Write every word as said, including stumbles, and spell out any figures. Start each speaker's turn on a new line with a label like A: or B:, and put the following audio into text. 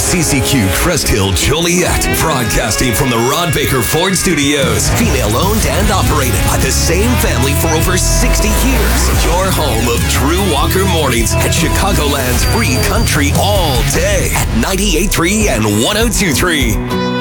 A: C C Q Crest Hill Joliet, broadcasting from the Rod Baker Ford Studios. Female-owned and operated by the same family for over sixty years. Your home of Drew Walker Mornings at Chicagoland's free country all day at ninety-eight point three and one oh two point three.